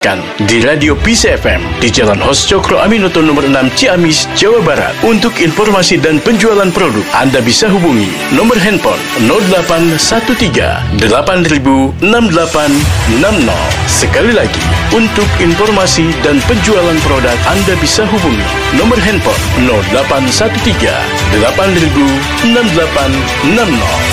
Di Radio Pisa FM di Jalan Hos Cokro Aminoto nomor 6 Ciamis, Jawa Barat. Untuk informasi dan penjualan produk, Anda bisa hubungi nomor handphone 0813 8000 6860. Sekali lagi, untuk informasi dan penjualan produk, Anda bisa hubungi nomor handphone 0813 8000 6860.